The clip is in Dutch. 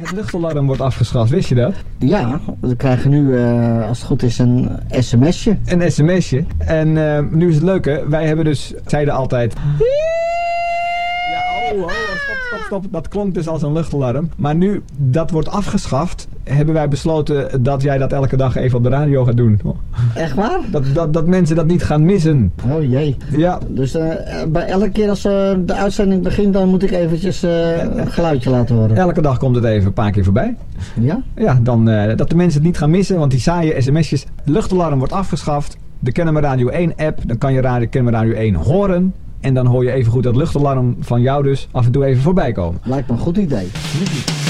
Het luchtalarm wordt afgeschaft, wist je dat? Ja, we krijgen nu, als het goed is, een sms'je. Een sms'je. En nu is het leuke, wij hebben dus, zeiden altijd... Stop. Dat klonk dus als een luchtalarm. Maar nu dat wordt afgeschaft, hebben wij besloten dat jij dat elke dag even op de radio gaat doen. Echt waar? Dat mensen dat niet gaan missen. Oh jee. Ja. Dus bij elke keer als de uitzending begint, dan moet ik eventjes een geluidje laten horen. Elke dag komt het even een paar keer voorbij. Ja? Ja, dan dat de mensen het niet gaan missen, want die saaie sms'jes. Luchtalarm wordt afgeschaft. De Kennemer Radio 1 app, dan kan je Kennemer Radio 1 horen. En dan hoor je even goed dat luchtalarm van jou dus af en toe even voorbij komen. Lijkt me een goed idee.